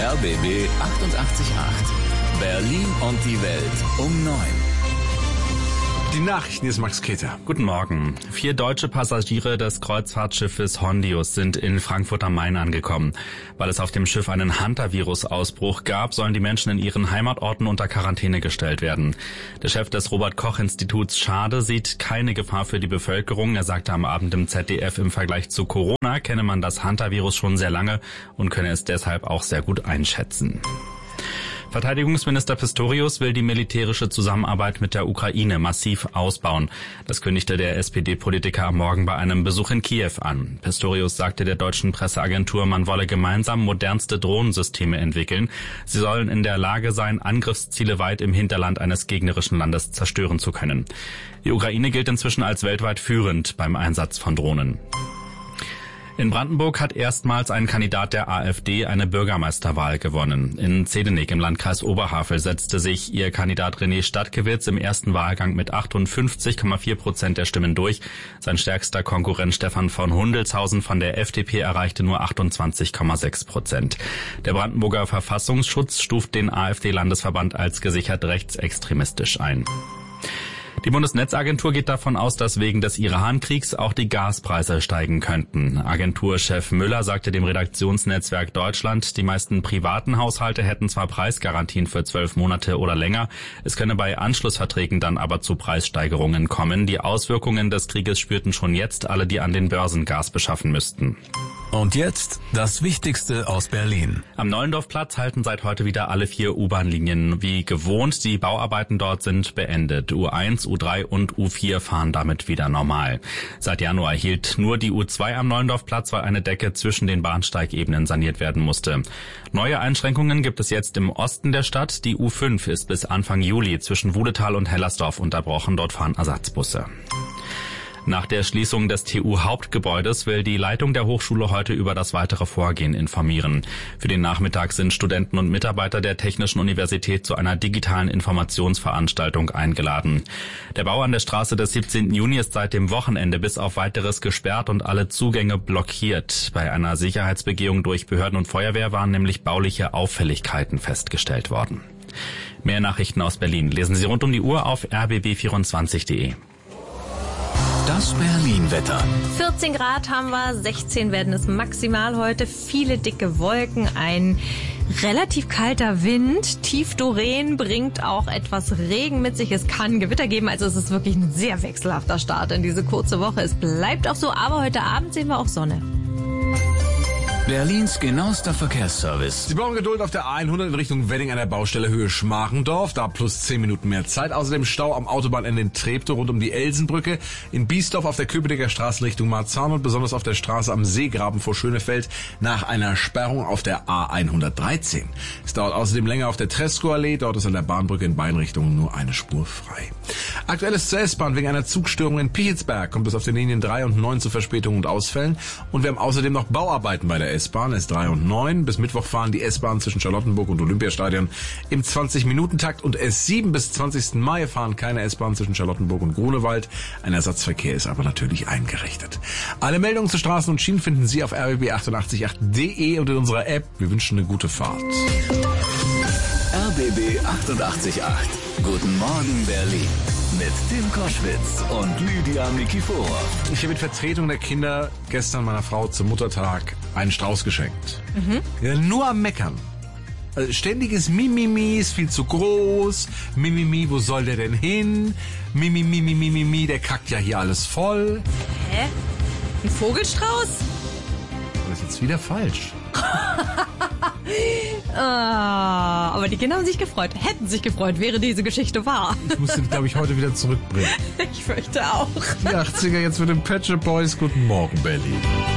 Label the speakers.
Speaker 1: RBB 88.8. Berlin und die Welt um 9.
Speaker 2: Die Nachrichten, hier ist Max Keter.
Speaker 3: Guten Morgen. 4 deutsche Passagiere des Kreuzfahrtschiffes Hondius sind in Frankfurt am Main angekommen. Weil es auf dem Schiff einen Hantavirus-Ausbruch gab, sollen die Menschen in ihren Heimatorten unter Quarantäne gestellt werden. Der Chef des Robert-Koch-Instituts Schade sieht keine Gefahr für die Bevölkerung. Er sagte am Abend im ZDF, im Vergleich zu Corona kenne man das Hantavirus schon sehr lange und könne es deshalb auch sehr gut einschätzen. Verteidigungsminister Pistorius will die militärische Zusammenarbeit mit der Ukraine massiv ausbauen. Das kündigte der SPD-Politiker am Morgen bei einem Besuch in Kiew an. Pistorius sagte der deutschen Presseagentur, man wolle gemeinsam modernste Drohnensysteme entwickeln. Sie sollen in der Lage sein, Angriffsziele weit im Hinterland eines gegnerischen Landes zerstören zu können. Die Ukraine gilt inzwischen als weltweit führend beim Einsatz von Drohnen. In Brandenburg hat erstmals ein Kandidat der AfD eine Bürgermeisterwahl gewonnen. In Zedenik im Landkreis Oberhavel setzte sich ihr Kandidat René Stadtgewitz im ersten Wahlgang mit 58,4% der Stimmen durch. Sein stärkster Konkurrent Stefan von Hundelshausen von der FDP erreichte nur 28,6%. Der Brandenburger Verfassungsschutz stuft den AfD-Landesverband als gesichert rechtsextremistisch ein. Die Bundesnetzagentur geht davon aus, dass wegen des Iran-Kriegs auch die Gaspreise steigen könnten. Agenturchef Müller sagte dem Redaktionsnetzwerk Deutschland, die meisten privaten Haushalte hätten zwar Preisgarantien für 12 Monate oder länger, es könne bei Anschlussverträgen dann aber zu Preissteigerungen kommen. Die Auswirkungen des Krieges spürten schon jetzt alle, die an den Börsen Gas beschaffen müssten.
Speaker 1: Und jetzt das Wichtigste aus Berlin.
Speaker 3: Am Neulendorfplatz halten seit heute wieder alle 4 U-Bahn-Linien wie gewohnt. Die Bauarbeiten dort sind beendet. U1, U3 und U4 fahren damit wieder normal. Seit Januar hielt nur die U2 am Neulendorfplatz, weil eine Decke zwischen den Bahnsteigebenen saniert werden musste. Neue Einschränkungen gibt es jetzt im Osten der Stadt. Die U5 ist bis Anfang Juli zwischen Wuhletal und Hellersdorf unterbrochen. Dort fahren Ersatzbusse. Nach der Schließung des TU-Hauptgebäudes will die Leitung der Hochschule heute über das weitere Vorgehen informieren. Für den Nachmittag sind Studenten und Mitarbeiter der Technischen Universität zu einer digitalen Informationsveranstaltung eingeladen. Der Bau an der Straße des 17. Juni ist seit dem Wochenende bis auf Weiteres gesperrt und alle Zugänge blockiert. Bei einer Sicherheitsbegehung durch Behörden und Feuerwehr waren nämlich bauliche Auffälligkeiten festgestellt worden. Mehr Nachrichten aus Berlin lesen Sie rund um die Uhr auf rbb24.de.
Speaker 1: Das Berlin-Wetter.
Speaker 4: 14 Grad haben wir, 16 werden es maximal heute. Viele dicke Wolken, ein relativ kalter Wind. Tiefdoreen bringt auch etwas Regen mit sich. Es kann Gewitter geben, also es ist wirklich ein sehr wechselhafter Start in diese kurze Woche. Es bleibt auch so, aber heute Abend sehen wir auch Sonne.
Speaker 1: Berlins genauester Verkehrsservice.
Speaker 2: Sie brauchen Geduld auf der A100 in Richtung Wedding an der Baustelle Höhe Schmarchendorf. Da plus 10 Minuten mehr Zeit. Außerdem Stau am Autobahnende in Treptow rund um die Elsenbrücke. In Biesdorf auf der Köpenicker Straße Richtung Marzahn und besonders auf der Straße am Seegraben vor Schönefeld nach einer Sperrung auf der A113. Es dauert außerdem länger auf der Tresco-Allee. Dort ist an der Bahnbrücke in beiden Richtungen nur eine Spur frei. Aktuell ist zur S-Bahn wegen einer Zugstörung in Pichelsberg. Kommt es auf den Linien 3 und 9 zu Verspätungen und Ausfällen. Und wir haben außerdem noch Bauarbeiten bei der S-Bahn, S3 und 9. Bis Mittwoch fahren die S-Bahn zwischen Charlottenburg und Olympiastadion im 20-Minuten-Takt und S7 bis 20. Mai fahren keine S-Bahn zwischen Charlottenburg und Grunewald. Ein Ersatzverkehr ist aber natürlich eingerichtet. Alle Meldungen zu Straßen und Schienen finden Sie auf rbb888.de und in unserer App. Wir wünschen eine gute Fahrt.
Speaker 1: RBB 88.8. Guten Morgen Berlin. Mit Tim Koschwitz und Lydia Mikifour.
Speaker 2: Ich habe mit Vertretung der Kinder gestern meiner Frau zum Muttertag einen Strauß geschenkt. Ja, nur am Meckern. Also ständiges Mimimi, ist viel zu groß. Mimimi, wo soll der denn hin? Mimimi, der kackt ja hier alles voll.
Speaker 4: Hä? Ein Vogelstrauß?
Speaker 2: Das ist jetzt wieder falsch.
Speaker 4: Aber die Kinder haben sich gefreut, hätten sich gefreut, wäre diese Geschichte wahr.
Speaker 2: Ich muss den, glaube ich, heute wieder zurückbringen.
Speaker 4: Ich fürchte auch.
Speaker 2: Die 80er jetzt mit den Pet Shop Boys. Guten Morgen, Berlin.